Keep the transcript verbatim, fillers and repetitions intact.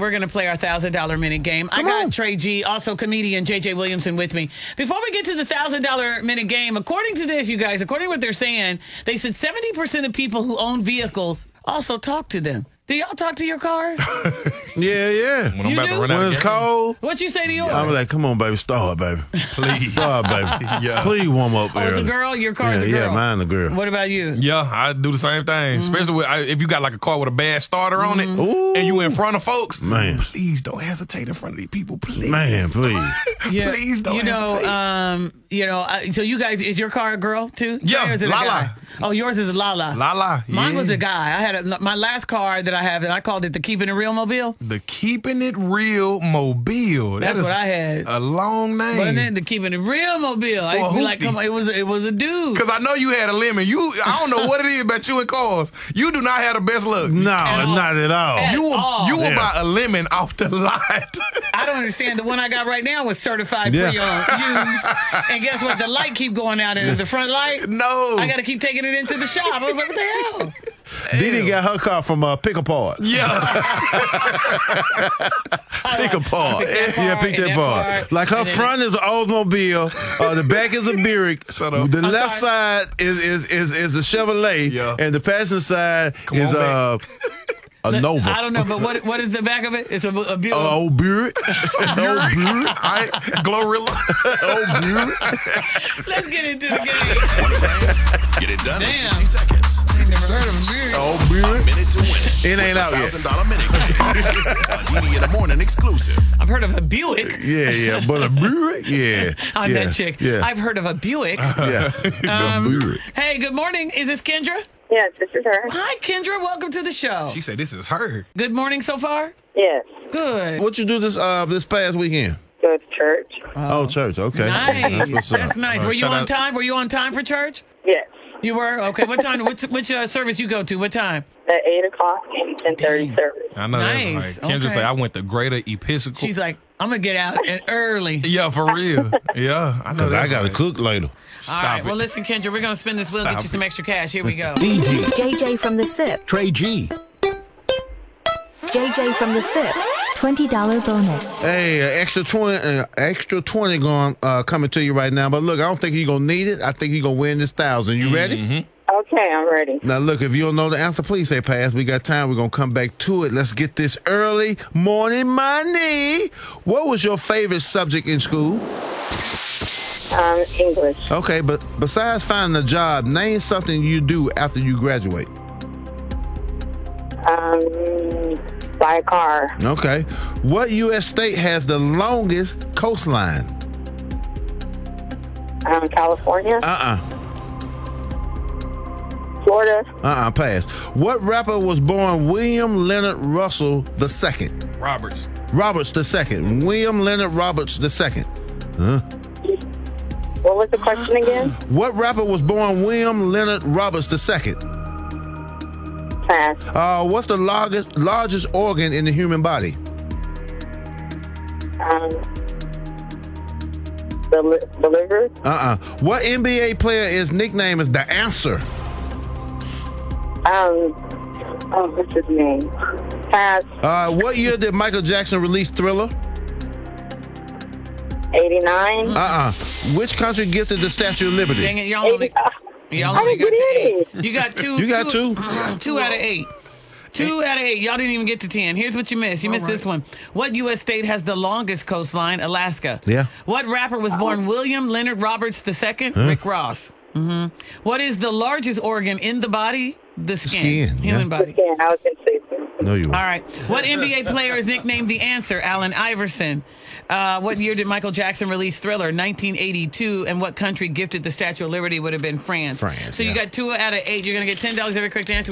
we're going to play our one thousand dollars minute game. Come I got on. Trey G, also comedian J J Williamson with me. Before we get to the one thousand dollars minute game, according to this, you guys, according to what they're saying, they said seventy percent of people who own vehicles also talk to them. Do y'all talk to your cars? Yeah, yeah. When I'm You about do? to run When out of it's gas. cold, What you say to yours? I'm like, come on, baby, start, baby. Please. Start, baby. Yeah. Please warm up oh, it's a early. girl? Your car Yeah, is a girl? yeah, mine a girl. What about you? Yeah, I do the same thing. Mm-hmm. Especially with, I, if you got like a car with a bad starter on it, Ooh. and you in front of folks. Man. Please don't hesitate in front of these people. Please, Man, please. Yeah, please don't You know, hesitate. um, you know. Uh, so you guys, is your car a girl too? Yeah, Or is it a Lala. guy? Oh, yours is a Lala. Lala. Mine yeah. was a guy. I had a, my last car that I have, and I called it the Keeping It Real Mobile. The Keeping It Real Mobile. That's that is what I had. A long name. Wasn't it? The Keeping It Real Mobile. I For a used to be like, hoopty. come on, it was it was a dude. Because I know you had a lemon. You, I don't know what it is about you and cars. You do not have the best luck. No, At all. not at all. At You will, all. you will Yeah. buy a lemon off the lot. I don't understand. The one I got right now was certified Yeah. pre-owned, used. And guess what? The light keep going out into the front light. No. I got to keep taking it into the shop. I was like, what the hell? Didi got her car from uh, Pick Apart. Yeah. Pick Apart. pick that Yeah, part pick and that that part. part, Like her and then- front is an Oldsmobile, uh, the back is a Buick. Shut up. The I'm left sorry. side is is is is a Chevrolet, Yeah. and the passenger side Come is on uh, a Nova. I don't know, but what what is the back of it? It's a, a Buick. Uh, old Buick. old Buick. I, Glorilla. Old Buick. Let's get into the game. One grand, get it done in Damn. sixty seconds. Old Buick. Minute to win it. It ain't out one yet. thousand dollars minute game. A Didi in the morning exclusive. I've heard of a Buick. Yeah, yeah, but a Buick, yeah. I'm yeah, that chick. Yeah, I've heard of a Buick. yeah. Um, the Buick. Hey, good morning. Is this Kendra? Yes, this is her. Hi, Kendra. Welcome to the show. She said this is her. Good morning so far? Yes, Good. What you do this uh this past weekend? go to church. Oh, church. Okay, Nice. That's what's up. That's nice. Uh, Were you shout on out- time? Were you on time for church? Yes, You were? Okay. What time? Which, which uh, service you go to? What time? at eight o'clock and ten thirty service. I know Nice. that's right. Kendra Okay. said I went to Greater Episcopal. She's like, I'm going to get out and early. yeah, for real. Yeah, I know. Cause I that's gotta right. cook later. All Stop right. it. Well, listen, Kendra, we're going to spin this wheel, Stop get you some it. extra cash. Here we go. D D, J J from the S I P. Trey G, J J from the S I P. twenty dollars bonus. Hey, uh, extra twenty, uh, extra twenty going uh, coming to you right now. But look, I don't think you're gonna need it. I think you're gonna win this thousand. You ready? Okay, I'm ready. Now, look, if you don't know the answer, please say pass. We got time. We're gonna come back to it. Let's get this early morning money. What was your favorite subject in school? Um, English. Okay, but besides finding a job, name something you do after you graduate. Um, buy a car. Okay, what U S state has the longest coastline? Um, California. Uh-uh. Florida. Uh-uh, pass. What rapper was born William Leonard Russell the Second? Roberts. Roberts the Second. William Leonard Roberts the Second. Huh? What was the question again? What rapper was born William Leonard Roberts the Second? Pass. Uh, what's the largest largest organ in the human body? Um, the, li- the liver. Uh-uh. What N B A player is nicknamed as the Answer? Um, oh, what's his name? Pass. Uh, what year did Michael Jackson release Thriller? eighty-nine. Uh-uh. Which country gifted the Statue of Liberty? Dang it. Y'all only, eighty, uh, y'all I only got didn't to get eight. any. You got two. You got two? Two out of eight. Two out of eight. Y'all didn't even get to ten. Here's what you missed. You missed this one. What U S state has the longest coastline? Alaska. Yeah. What rapper was born William Leonard Roberts the Second? Rick Ross. hmm What is the largest organ in the body? The skin. Skin, Human yeah. body. Yeah, I was going to say something. No, you All won't. right. What N B A player is nicknamed the Answer? Allen Iverson. Uh, what year did Michael Jackson release Thriller? nineteen eighty-two. And what country gifted the Statue of Liberty? Would have been France. France, So you yeah. got two out of eight. You're going to get ten dollars every correct answer.